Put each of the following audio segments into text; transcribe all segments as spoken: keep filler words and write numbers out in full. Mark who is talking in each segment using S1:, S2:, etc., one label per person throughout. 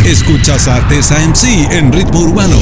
S1: Escuchas a Tessa M C en Ritmo Urbano.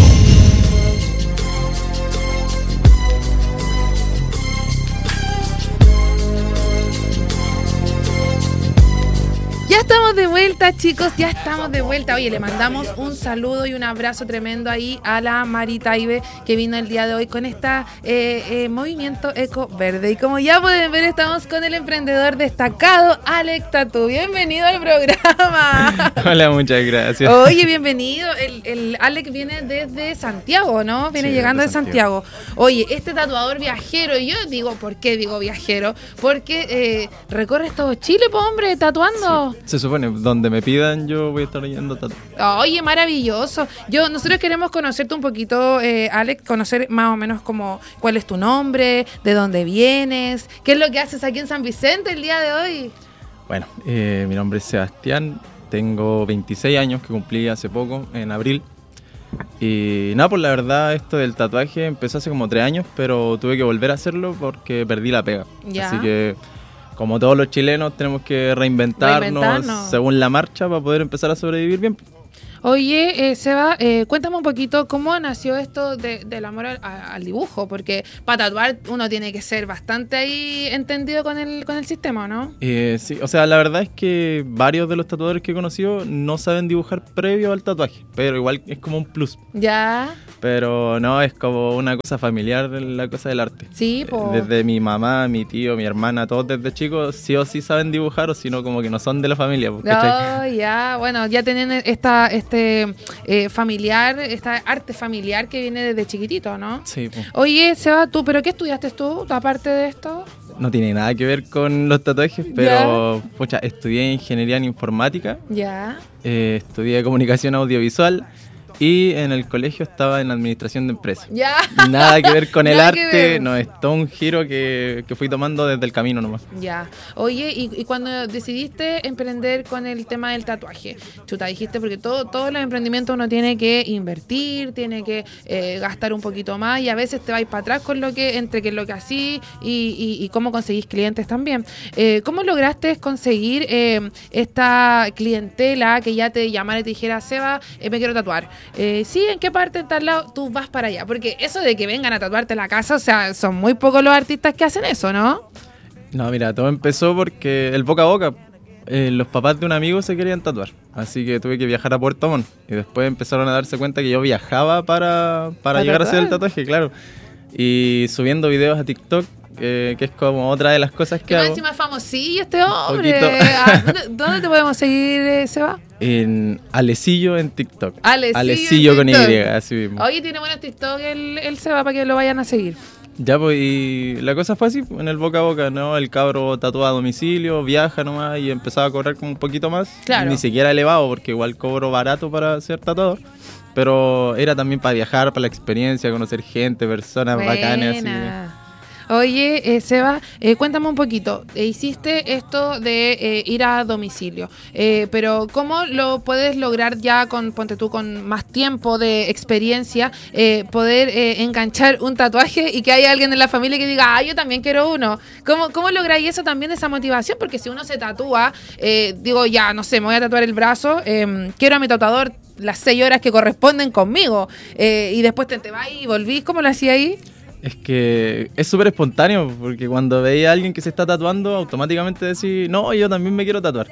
S2: Ya estamos de vuelta, chicos, ya estamos de vuelta. Oye, le mandamos un saludo y un abrazo tremendo ahí a la Mari Taibe, que vino el día de hoy con este eh, eh, movimiento Eco Verde. Y como ya pueden ver, estamos con el emprendedor destacado, Alec Tatú. Bienvenido al programa.
S3: Hola, muchas gracias.
S2: Oye, bienvenido. El, el Alec viene desde Santiago, ¿no? Viene sí, llegando de Santiago. Santiago. Oye, este tatuador viajero, y yo digo, ¿por qué digo viajero? Porque eh, recorres todo Chile, pues, hombre, tatuando.
S3: Sí. Se supone, donde me pidan yo voy a estar yendo tatu.
S2: Oye, maravilloso. Yo, nosotros queremos conocerte un poquito, eh, Alex, conocer más o menos como cuál es tu nombre, de dónde vienes, qué es lo que haces aquí en San Vicente el día de hoy.
S3: Bueno, eh, mi nombre es Sebastián, tengo veintiséis años que cumplí hace poco, en abril. Y nada, pues la verdad esto del tatuaje empezó hace como tres años, pero tuve que volver a hacerlo porque perdí la pega.
S2: Ya.
S3: Así que, como todos los chilenos, tenemos que reinventarnos, reinventarnos según la marcha para poder empezar a sobrevivir bien.
S2: Oye, eh, Seba, eh, cuéntame un poquito cómo nació esto de, del amor al, al dibujo, porque para tatuar uno tiene que ser bastante ahí entendido con el, con el sistema, ¿no?
S3: Eh, sí, o sea, la verdad es que varios de los tatuadores que he conocido no saben dibujar previo al tatuaje, pero igual es como un plus.
S2: Ya.
S3: Pero no, es como una cosa familiar la cosa del arte.
S2: Sí, po.
S3: Desde mi mamá, mi tío, mi hermana, todos desde chicos sí o sí saben dibujar, o si no como que no son de la familia.
S2: Oh, ya, bueno, ya tienen esta... este eh, familiar, esta arte familiar que viene desde chiquitito, ¿no?
S3: Sí. Pues.
S2: Oye, Seba, ¿tú, pero qué estudiaste tú, aparte de esto?
S3: No tiene nada que ver con los tatuajes, pero pucha, estudié ingeniería en informática.
S2: Ya.
S3: Eh, estudié comunicación audiovisual. Y en el colegio estaba en administración de empresas.
S2: Ya.
S3: Nada que ver con el arte, no, es todo un giro que, que fui tomando desde el camino nomás.
S2: Ya. Oye, y, y cuando decidiste emprender con el tema del tatuaje, chuta, dijiste, porque todo, todos los emprendimientos uno tiene que invertir, tiene que eh, gastar un poquito más, y a veces te vais para atrás con lo que, entre que lo que así y, y, y cómo conseguís clientes también. Eh, ¿Cómo lograste conseguir eh, esta clientela que ya te llamara y te dijera, Seba, eh, me quiero tatuar? Eh, sí, ¿en qué parte de tal lado tú vas para allá? Porque eso de que vengan a tatuarte la casa, o sea, son muy pocos los artistas que hacen eso, ¿no?
S3: No, mira, todo empezó porque el boca a boca, eh, los papás de un amigo se querían tatuar, así que tuve que viajar a Puerto Montt, y después empezaron a darse cuenta que yo viajaba para, para, ¿Para llegar tatuar? a hacer el tatuaje, claro, y subiendo videos a TikTok, eh, que es como otra de las cosas que, que hago.
S2: Encima es famosillo este hombre. ¿Dónde, ¿Dónde te podemos seguir, eh, Seba?
S3: En Alecillo en TikTok.
S2: Alecillo,
S3: Alecillo con
S2: TikTok.
S3: Y, así mismo.
S2: Oye, tiene buenos TikTok el, el Seba para que lo vayan a seguir.
S3: Ya, pues, y la cosa fue así, en el boca a boca, ¿no? El cabro tatúa a domicilio, viaja nomás y empezaba a cobrar como un poquito más.
S2: Claro.
S3: Ni siquiera elevado, porque igual cobro barato para ser tatuador. Pero era también para viajar, para la experiencia, conocer gente, personas
S2: Buena.
S3: bacanas. Así.
S2: Oye, eh, Seba, eh, cuéntame un poquito. Eh, hiciste esto de eh, ir a domicilio, eh, pero ¿cómo lo puedes lograr ya con, ponte tú, con más tiempo de experiencia, eh, poder eh, enganchar un tatuaje y que haya alguien en la familia que diga, ah, yo también quiero uno? ¿Cómo, cómo lográis eso también, esa motivación? Porque si uno se tatúa, eh, digo, ya, no sé, me voy a tatuar el brazo, eh, quiero a mi tatuador las seis horas que corresponden conmigo, eh, y después te, te vas y volvís, ¿cómo lo hacía ahí?
S3: Es que es súper espontáneo, porque cuando veía a alguien que se está tatuando, automáticamente decís, no, yo también me quiero tatuar.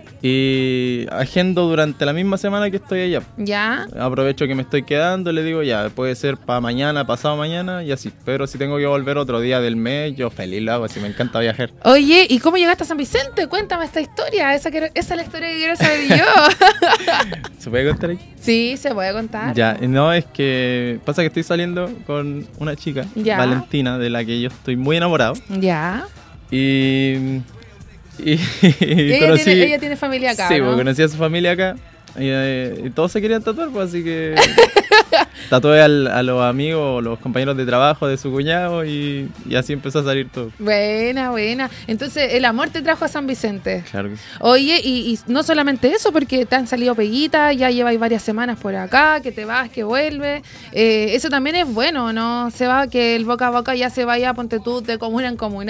S3: Y agendo durante la misma semana que estoy allá.
S2: Ya.
S3: Aprovecho que me estoy quedando, le digo, ya, puede ser para mañana, pasado mañana y así. Pero si tengo que volver otro día del mes, yo feliz lo hago, así me encanta viajar.
S2: Oye, ¿y cómo llegaste a San Vicente? Cuéntame esta historia, esa, quiero, esa es la historia que quiero saber yo.
S3: ¿Se puede contar aquí?
S2: Sí, se puede contar.
S3: Ya, no, es que pasa que estoy saliendo con una chica,
S2: ya.
S3: Valentina, de la que yo estoy muy enamorado.
S2: Ya.
S3: Y... Y, y
S2: ella,
S3: conocí,
S2: tiene, ella tiene familia acá,
S3: sí,
S2: ¿no?
S3: porque conocí a su familia acá y, eh, y todos se querían tatuar, pues, así que tatué al, a los amigos, los compañeros de trabajo de su cuñado y, y así empezó a salir todo.
S2: Buena, buena. Entonces, el amor te trajo a San Vicente.
S3: Claro que sí.
S2: Oye, y, y no solamente eso, porque te han salido peguitas, ya lleváis varias semanas por acá, que te vas, que vuelves. Eh, eso también es bueno, ¿no? Se va, que el boca a boca ya se vaya, ponte tú, de comuna en comuna.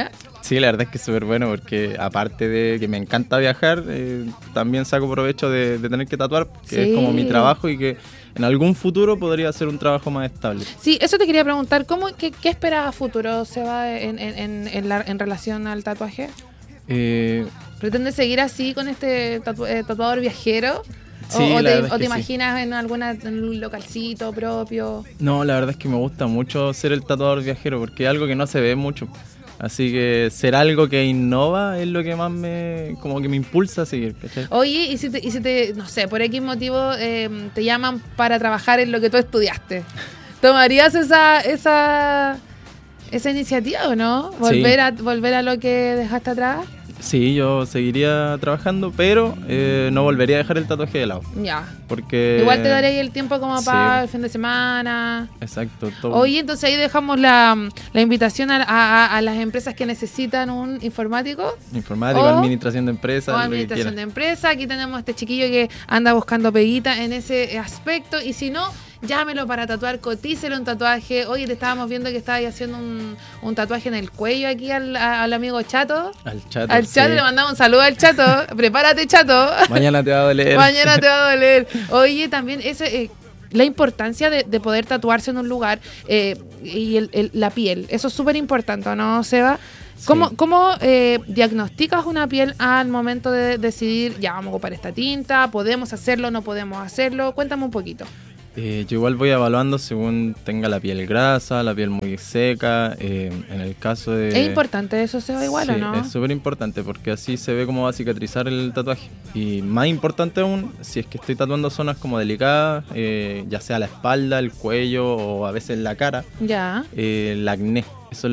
S3: Sí, la verdad es que es súper bueno porque aparte de que me encanta viajar, eh, también saco provecho de, de tener que tatuar, que
S2: Sí.
S3: es como mi trabajo y que en algún futuro podría ser un trabajo más estable.
S2: Sí, eso te quería preguntar, ¿cómo, qué, qué esperas a futuro, Seba, en, en, en, en, la- en relación al tatuaje?
S3: Eh,
S2: ¿Pretendes seguir así con este tatu- eh, tatuador viajero? ¿O,
S3: Sí,
S2: o
S3: la
S2: te,
S3: verdad es
S2: o te
S3: que sí.
S2: imaginas en, alguna, en un localcito propio?
S3: no, la verdad es que me gusta mucho ser el tatuador viajero porque es algo que no se ve mucho. Así que ser algo que innova es lo que más me, como que me impulsa a seguir, ¿cachai?
S2: Oye, ¿y si te, y si te no sé, por X motivo eh, te llaman para trabajar en lo que tú estudiaste? ¿Tomarías esa esa esa iniciativa o no? ¿Volver,
S3: Sí.
S2: a, volver a lo que dejaste atrás?
S3: Sí, yo seguiría trabajando, pero eh, no volvería a dejar el tatuaje de lado.
S2: Ya.
S3: Porque...
S2: Igual te daría ahí el tiempo como
S3: sí.
S2: para el fin de semana.
S3: Exacto. Todo.
S2: Oye, entonces ahí dejamos la, la invitación a, a- a las empresas que necesitan un informático
S3: Informático,
S2: o-
S3: administración de empresas,
S2: o
S3: lo que
S2: administración de
S3: quieran.
S2: empresa. Aquí tenemos a este chiquillo que anda buscando peguita en ese aspecto. Y si no, llámelo para tatuar, cotícelo un tatuaje. Oye, te estábamos viendo que estabas haciendo un, un tatuaje en el cuello aquí al, a- al amigo Chato.
S3: Al chat.
S2: Al Chato le mandamos un saludo al Chato. Prepárate, Chato.
S3: Mañana te va a doler.
S2: Mañana te va a doler. Oye, también ese, eh, la importancia de, de poder tatuarse en un lugar eh, y el- el- la piel. Eso es súper importante, ¿no, Seba? ¿Cómo,
S3: Sí.
S2: cómo eh, diagnosticas una piel al momento de decidir, ya vamos a ocupar esta tinta, podemos hacerlo, no podemos hacerlo? Cuéntame un poquito.
S3: Eh, yo igual voy evaluando según tenga la piel grasa, la piel muy seca. eh, en el caso de...
S2: ¿Es importante eso, Seba, igual
S3: sí,
S2: o no?
S3: es súper importante porque así se ve cómo va a cicatrizar el tatuaje. Y más importante aún, si es que estoy tatuando zonas como delicadas, eh, ya sea la espalda, el cuello o a veces la cara,
S2: Ya.
S3: eh, el acné. Eso es